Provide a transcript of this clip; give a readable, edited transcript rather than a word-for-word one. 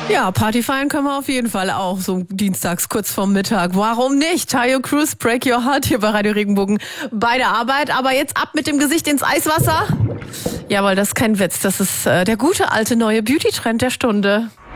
Ja, Party feiern können wir auf jeden Fall auch, so dienstags kurz vorm Mittag. Warum nicht? Tayo Cruz, Break Your Heart hier bei Radio Regenbogen bei der Arbeit. Aber jetzt ab mit dem Gesicht ins Eiswasser. Jawohl, das ist kein Witz. Das ist der gute alte neue Beauty-Trend der Stunde.